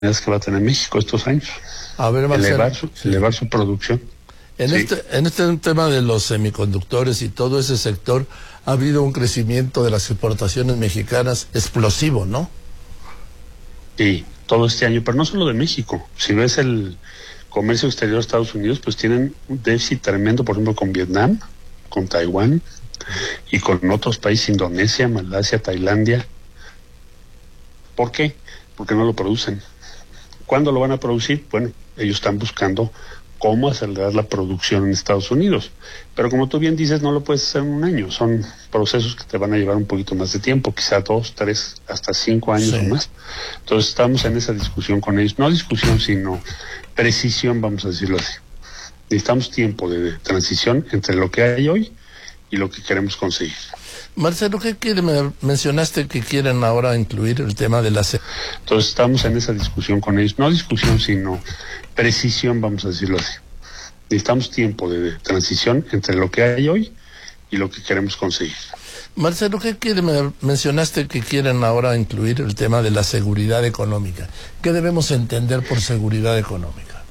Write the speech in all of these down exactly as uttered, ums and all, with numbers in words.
que va a tener México estos años. A ver, Marcelo, elevar su, sí. elevar su producción. En sí. este en este tema de los semiconductores y todo ese sector, ha habido un crecimiento de las exportaciones mexicanas explosivo, ¿no? Sí, todo este año, pero no solo de México. Si ves el comercio exterior de Estados Unidos, pues tienen un déficit tremendo, por ejemplo, con Vietnam, con Taiwán y con otros países, Indonesia, Malasia, Tailandia. ¿Por qué? Porque no lo producen. ¿Cuándo lo van a producir? Bueno, ellos están buscando cómo acelerar la producción en Estados Unidos. Pero como tú bien dices, no lo puedes hacer en un año. Son procesos que te van a llevar un poquito más de tiempo, quizá dos, tres, hasta cinco años sí. o más. Entonces estamos en esa discusión con ellos. No discusión, sino precisión, vamos a decirlo así. Necesitamos tiempo de transición entre lo que hay hoy y lo que queremos conseguir. Marcelo, ¿qué quiere? Me mencionaste que quieren ahora incluir el tema de la... Entonces estamos en esa discusión con ellos. No discusión, sino precisión, vamos a decirlo así. Necesitamos tiempo de transición entre lo que hay hoy y lo que queremos conseguir. Marcelo, ¿qué quiere? Me mencionaste que quieren ahora incluir el tema de la seguridad económica. ¿Qué debemos entender por seguridad económica?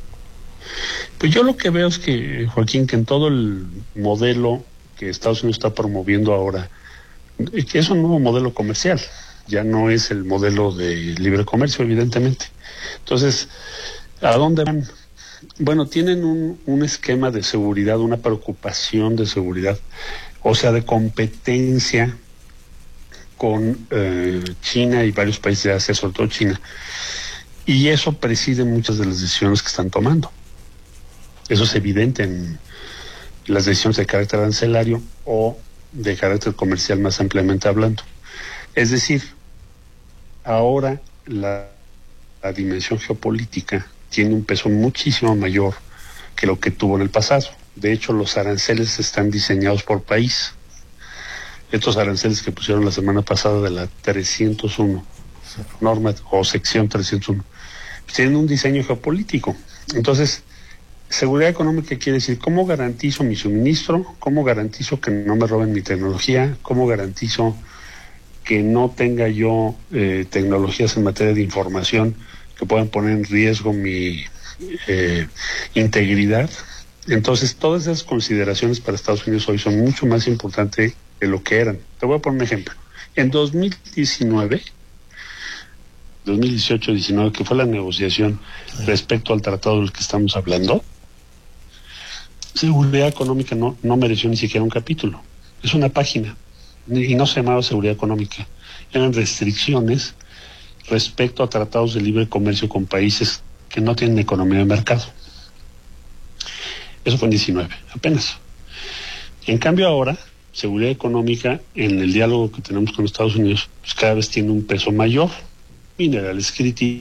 Pues yo lo que veo es que, Joaquín, que en todo el modelo que Estados Unidos está promoviendo ahora, que es un nuevo modelo comercial, ya no es el modelo de libre comercio, evidentemente. Entonces, ¿a dónde van? Bueno, tienen un, un esquema de seguridad, una preocupación de seguridad, o sea, de competencia con eh, China y varios países de Asia, sobre todo China, y eso preside muchas de las decisiones que están tomando. Eso es evidente en las decisiones de carácter arancelario o de carácter comercial más ampliamente hablando. Es decir, ahora la, la dimensión geopolítica tiene un peso muchísimo mayor que lo que tuvo en el pasado. De hecho, los aranceles están diseñados por país. Estos aranceles que pusieron la semana pasada de la trescientos uno, norma o sección trescientos uno, tienen un diseño geopolítico. Entonces, seguridad económica quiere decir cómo garantizo mi suministro, cómo garantizo que no me roben mi tecnología, cómo garantizo que no tenga yo eh, tecnologías en materia de información que puedan poner en riesgo mi eh, integridad. Entonces, todas esas consideraciones para Estados Unidos hoy son mucho más importantes de lo que eran. Te voy a poner un ejemplo. En dos mil diecinueve, dos mil dieciocho diecinueve, que fue la negociación respecto al tratado del que estamos hablando, seguridad económica no, no mereció ni siquiera un capítulo. Es una página. Y no se llamaba seguridad económica. Eran restricciones respecto a tratados de libre comercio con países que no tienen economía de mercado. Eso fue en diecinueve, apenas. En cambio ahora, seguridad económica, en el diálogo que tenemos con Estados Unidos, pues cada vez tiene un peso mayor. Minerales críticos,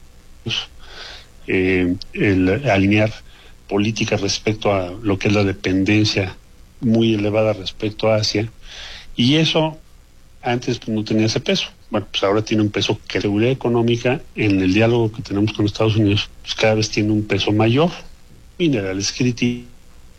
eh, el alinear políticas respecto a lo que es la dependencia muy elevada respecto a Asia, y eso antes pues, no tenía ese peso. Bueno, pues ahora tiene un peso que seguridad económica, en el diálogo que tenemos con Estados Unidos, pues cada vez tiene un peso mayor. Minerales críticos,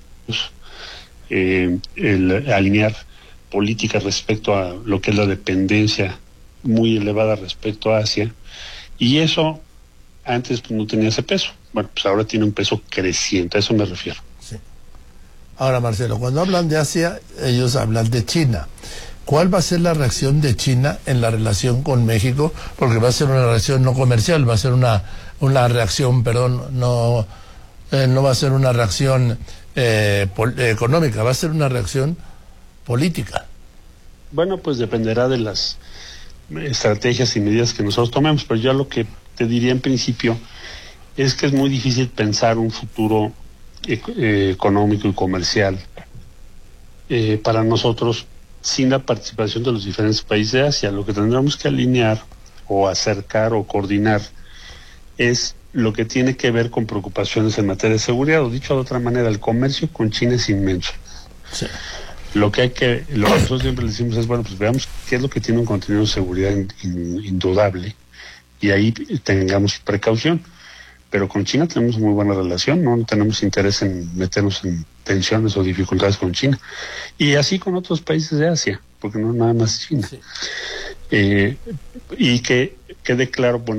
eh, el alinear políticas respecto a lo que es la dependencia muy elevada respecto a Asia, y eso antes pues, no tenía ese peso. Bueno, pues ahora tiene un peso creciente, a eso me refiero. Sí. Ahora, Marcelo, cuando hablan de Asia, ellos hablan de China. ¿Cuál va a ser la reacción de China en la relación con México? Porque va a ser una reacción no comercial, va a ser una, una reacción, perdón, no, eh, no va a ser una reacción eh, pol- económica, va a ser una reacción política. Bueno, pues dependerá de las estrategias y medidas que nosotros tomemos, pero yo lo que te diría en principio es que es muy difícil pensar un futuro e- eh, económico y comercial eh, para nosotros sin la participación de los diferentes países de Asia. Lo que tendremos que alinear o acercar o coordinar es lo que tiene que ver con preocupaciones en materia de seguridad, o dicho de otra manera, el comercio con China es inmenso. Sí. Lo que hay que, lo que nosotros siempre le decimos es, bueno, pues veamos qué es lo que tiene un contenido de seguridad in, in, indudable, y ahí tengamos precaución. Pero con China tenemos muy buena relación, no tenemos interés en meternos en tensiones o dificultades con China. Y así con otros países de Asia, porque no es nada más China. Sí. Eh, y que quede claro, bueno, pues,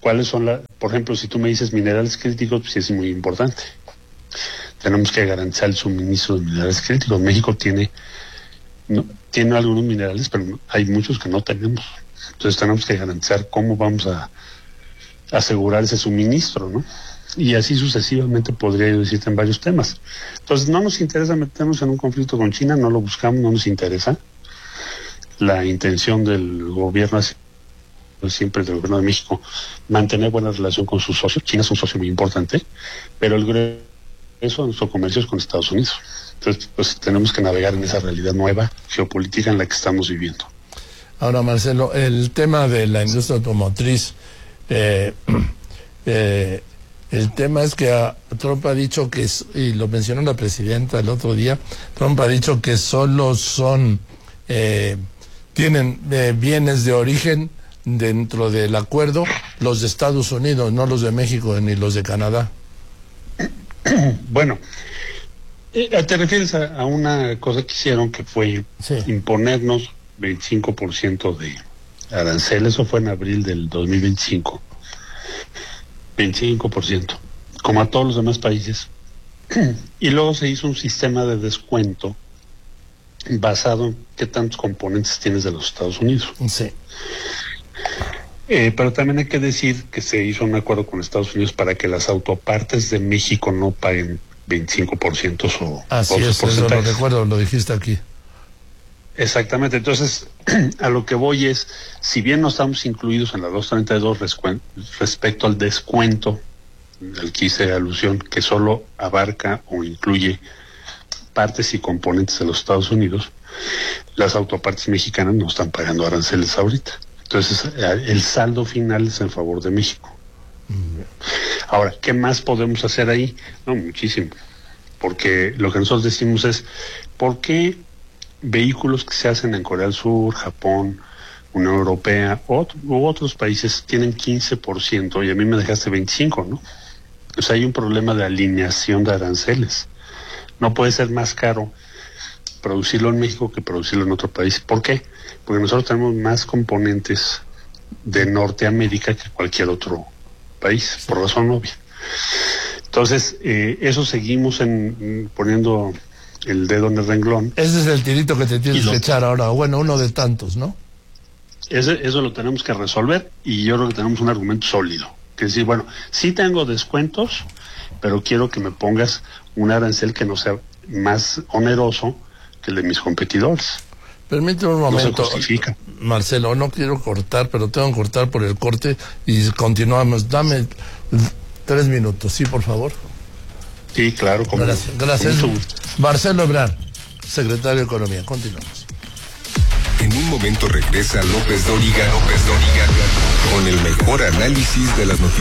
¿cuáles son las, por ejemplo, si tú me dices minerales críticos, pues sí es muy importante. Tenemos que garantizar el suministro de minerales críticos. México tiene, no, tiene algunos minerales, pero hay muchos que no tenemos. Entonces tenemos que garantizar cómo vamos a asegurar ese suministro, ¿no? Y así sucesivamente podría yo decirte en varios temas. Entonces no nos interesa meternos en un conflicto con China, no lo buscamos, no nos interesa. La intención del gobierno es siempre del gobierno de México mantener buena relación con sus socios. China es un socio muy importante, pero el grueso de nuestro comercio es con Estados Unidos. Entonces pues tenemos que navegar en esa realidad nueva geopolítica en la que estamos viviendo. Ahora, Marcelo, el tema de la industria automotriz, eh, eh, el tema es que a, Trump ha dicho que, es, y lo mencionó la presidenta el otro día, Trump ha dicho que solo son, eh, tienen eh, bienes de origen dentro del acuerdo los de Estados Unidos, no los de México ni los de Canadá. Bueno, eh, te refieres a, a una cosa que hicieron que fue sí. imponernos veinticinco por ciento de arancel, eso fue en abril del dos mil veinticinco. veinticinco por ciento, como a todos los demás países. Y luego se hizo un sistema de descuento basado en qué tantos componentes tienes de los Estados Unidos. Sí. Eh, pero también hay que decir que se hizo un acuerdo con Estados Unidos para que las autopartes de México no paguen veinticinco por ciento o Así es, eso lo recuerdo, lo dijiste aquí. Exactamente, entonces a lo que voy es, si bien no estamos incluidos en la doscientos treinta y dos respecto al descuento al que hice alusión, que solo abarca o incluye partes y componentes de los Estados Unidos, las autopartes mexicanas no están pagando aranceles ahorita. Entonces el saldo final es en favor de México. Ahora, ¿qué más podemos hacer ahí? No, muchísimo, porque lo que nosotros decimos es, ¿por qué vehículos que se hacen en Corea del Sur, Japón, Unión Europea ot- u otros países tienen quince por ciento y a mí me dejaste veinticinco por ciento, ¿no? O sea, hay un problema de alineación de aranceles. No puede ser más caro producirlo en México que producirlo en otro país. ¿Por qué? Porque nosotros tenemos más componentes de Norteamérica que cualquier otro país, por razón obvia. Entonces, eh, eso seguimos en, poniendo el dedo en el renglón. Ese es el tirito que te tienes lo, que echar ahora, bueno, uno de tantos, ¿no? Ese, eso lo tenemos que resolver y yo creo que tenemos un argumento sólido. Que decir, bueno, sí tengo descuentos, pero quiero que me pongas un arancel que no sea más oneroso que el de mis competidores. Permíteme un momento, no se justifica. Marcelo, no quiero cortar, pero tengo que cortar por el corte y continuamos. Dame tres minutos, ¿sí, por favor? Sí, claro. Como gracias. Gracias. Marcelo Ebrard, secretario de Economía. Continuamos. En un momento regresa López Dóriga, López Dóriga, con el mejor análisis de las noticias.